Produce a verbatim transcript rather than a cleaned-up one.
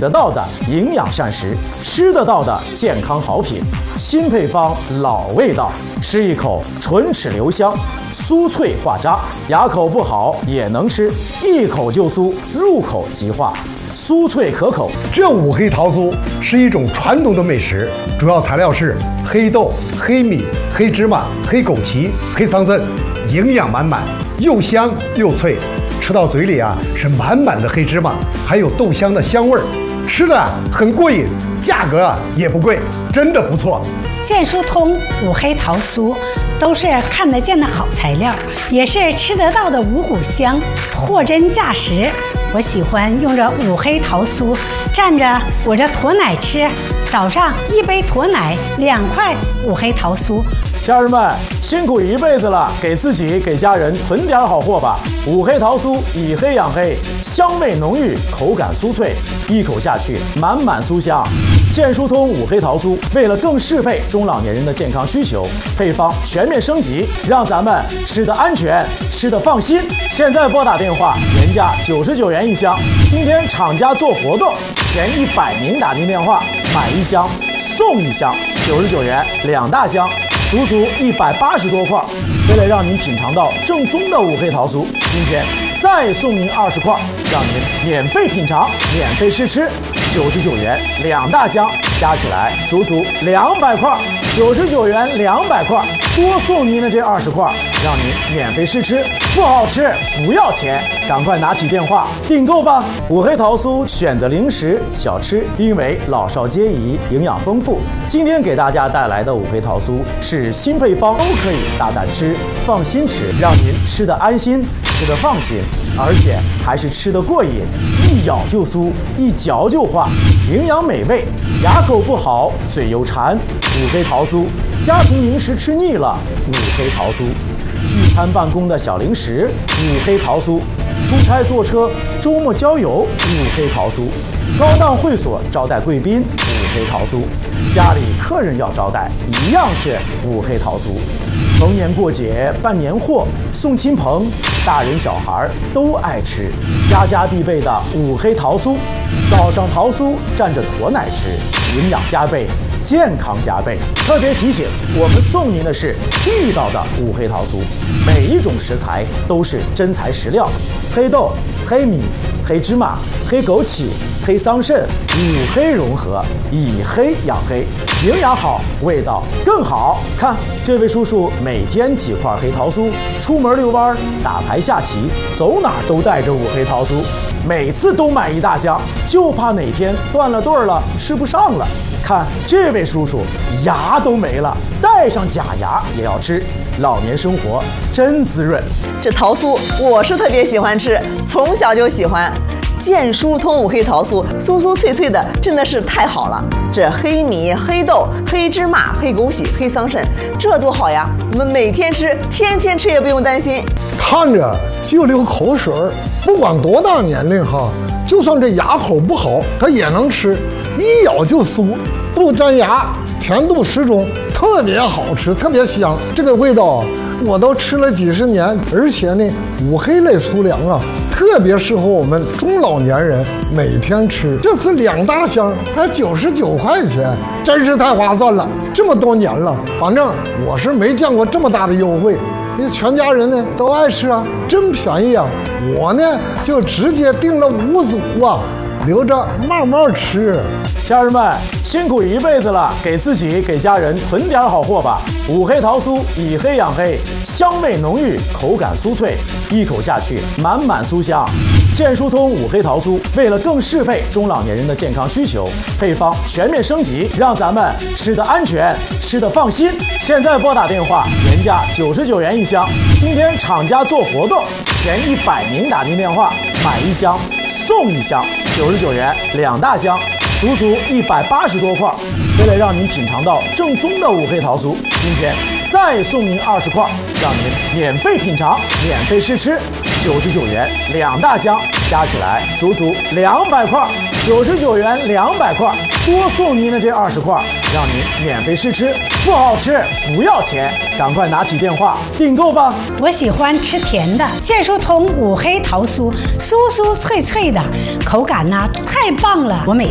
得到的营养膳食，吃得到的健康好品，新配方老味道，吃一口唇齿留香，酥脆化渣，牙口不好也能吃，一口就酥，入口即化，酥脆可口。 这五黑桃酥是一种传统的美食，主要材料是黑豆、黑米、黑芝麻、黑枸杞、黑桑葚，营养满满，又香又脆，吃到嘴里啊是满满的黑芝麻，还有豆香的香味儿，吃的很过瘾，价格啊也不贵，真的不错。 健疏通五黑桃酥都是看得见的好材料，也是吃得到的五谷香，货真价实。我喜欢用这五黑桃酥蘸着我这驼奶吃，早上一杯驼奶，两块五黑桃酥。 家人们辛苦一辈子了，给自己给家人囤点好货吧。五黑桃酥以黑养黑，香味浓郁，口感酥脆，一口下去满满酥香。健疏通五黑桃酥为了更适配中老年人的健康需求，配方全面升级，让咱们吃得安全，吃得放心。现在拨打电话，原价九十九元一箱，今天厂家做活动，前一百名打进电话买一箱送一箱，九十九元两大箱。足足一百八十多块，为了让您品尝到正宗的五黑桃酥，今天再送您二十块，让您免费品尝、免费试吃，九十九元两大箱，加起来足足两百块，九十九元两百块，多送您的这二十块，让您免费试吃，不好吃不要钱，赶快拿起电话订购吧！五黑桃酥选择零食小吃，因为老少皆宜，营养丰富。今天给大家带来的五黑桃酥是新配方，都可以大胆吃，放心吃，让您吃得安心，吃得放心，而且还是吃得过瘾，一咬就酥，一嚼就化，营养美味，牙口不好，嘴又馋，五黑桃酥，家庭零食吃腻了，五黑桃酥。聚餐办公的小零食，五黑桃酥；出差坐车、周末郊游，五黑桃酥；高档会所招待贵宾，五黑桃酥；家里客人要招待，一样是五黑桃酥。逢年过节办年货，送亲朋，大人小孩都爱吃，家家必备的五黑桃酥。早上桃酥蘸着驼奶吃，营养加倍，健康加倍。特别提醒，我们送您的是地道的五黑桃酥，每一种食材都是真材实料，黑豆、黑米、黑芝麻、黑枸杞、黑桑葚，五黑融合，以黑养黑，营养好，味道更好。看这位叔叔每天几块黑桃酥，出门遛弯、打牌下棋，走哪儿都带着五黑桃酥，每次都买一大箱，就怕哪天断了顿了，吃不上了。看这位叔叔牙都没了，带上假牙也要吃，老年生活真滋润。 这桃酥我是特别喜欢吃，从小就喜欢。健疏通五黑桃酥，酥酥脆脆的，真的是太好了。这黑米、黑豆、黑芝麻、黑枸杞、黑桑葚，这多好呀！我们每天吃，天天吃也不用担心。 看着就流口水，不管多大年龄哈，就算这牙口不好，他也能吃，一咬就酥，不粘牙，甜度适中，特别好吃，特别香。这个味道我都吃了几十年，而且呢，五黑类粗粮啊，特别适合我们中老年人每天吃。这次两大箱才九十九块钱，真是太划算了。这么多年了，反正我是没见过这么大的优惠。你全家人呢都爱吃啊，真便宜啊！我呢就直接订了五组啊，留着慢慢吃。 家人们辛苦一辈子了，给自己给家人囤点好货吧。五黑桃酥以黑养黑，香味浓郁，口感酥脆，一口下去满满酥香。健疏通五黑桃酥为了更适配中老年人的健康需求，配方全面升级，让咱们吃得安全，吃得放心。现在拨打电话，原价九十九元一箱，今天厂家做活动，前一百名打进电话买一箱送一箱，九十九元两大箱。足足一百八十多块，为了让您品尝到正宗的五黑桃酥，今天再送您二十块，让您免费品尝、免费试吃，九十九元两大箱，加起来足足两百块，九十九元两百块，多送您的这二十块，让您免费试吃，不好吃不要钱，赶快拿起电话订购吧！ 我喜欢吃甜的，健疏通五黑桃酥，酥酥脆脆的，口感呢太棒了，我每